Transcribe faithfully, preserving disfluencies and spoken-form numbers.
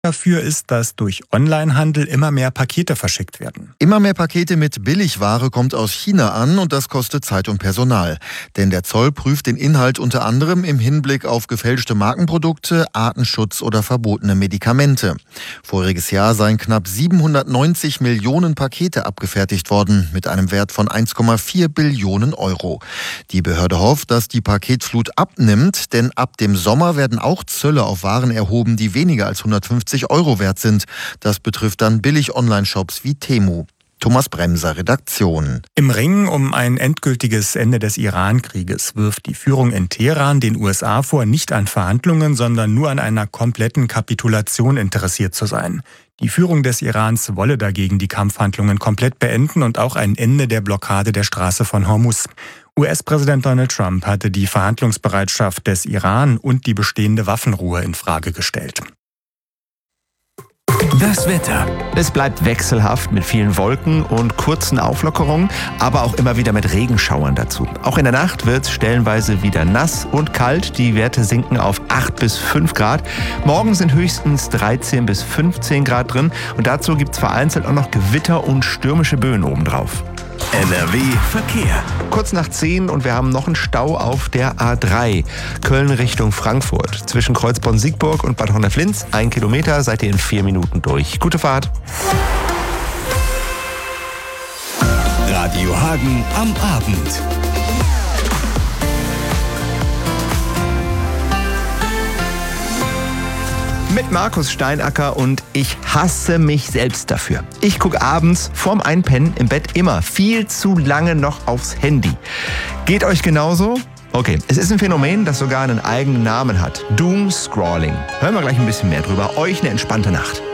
Dafür ist, dass durch Onlinehandel immer mehr Pakete verschickt werden. Immer mehr Pakete mit Billigware kommt aus China an und das kostet Zeit und Personal. Denn der Zoll prüft den Inhalt unter anderem im Hinblick auf gefälschte Markenprodukte, Artenschutz oder verbotene Medikamente. Voriges Jahr seien knapp siebenhundertneunzig Millionen Pakete abgefertigt worden mit einem Wert von eins Komma vier Billionen Euro. Die Behörde hofft, dass die Paketflut abnimmt, denn ab dem Sommer werden auch Zölle auf Waren erhoben, die weniger als hundertfünfzig Euro wert sind. Das betrifft dann Billig-Online-Shops wie Temu. Thomas Bremser, Redaktion. Im Ringen um ein endgültiges Ende des Iran-Krieges wirft die Führung in Teheran den U S A vor, nicht an Verhandlungen, sondern nur an einer kompletten Kapitulation interessiert zu sein. Die Führung des Irans wolle dagegen die Kampfhandlungen komplett beenden und auch ein Ende der Blockade der Straße von Hormuz. U S-Präsident Donald Trump hatte die Verhandlungsbereitschaft des Iran und die bestehende Waffenruhe in Frage gestellt. Das Wetter. Es bleibt wechselhaft mit vielen Wolken und kurzen Auflockerungen, aber auch immer wieder mit Regenschauern dazu. Auch in der Nacht wird es stellenweise wieder nass und kalt. Die Werte sinken auf acht bis fünf Grad. Morgen sind höchstens dreizehn bis fünfzehn Grad drin und dazu gibt es vereinzelt auch noch Gewitter und stürmische Böen obendrauf. N R W Verkehr. Kurz nach zehn und wir haben noch einen Stau auf der A drei. Köln Richtung Frankfurt. Zwischen Kreuzborn-Siegburg und Bad Honnef-Linz. Ein Kilometer, seid ihr in vier Minuten durch. Gute Fahrt. Radio Hagen am Abend. Mit Markus Steinacker und ich hasse mich selbst dafür. Ich gucke abends vorm Einpennen im Bett immer viel zu lange noch aufs Handy. Geht euch genauso? Okay, es ist ein Phänomen, das sogar einen eigenen Namen hat. Doom-Scrolling. Hören wir gleich ein bisschen mehr drüber. Euch eine entspannte Nacht.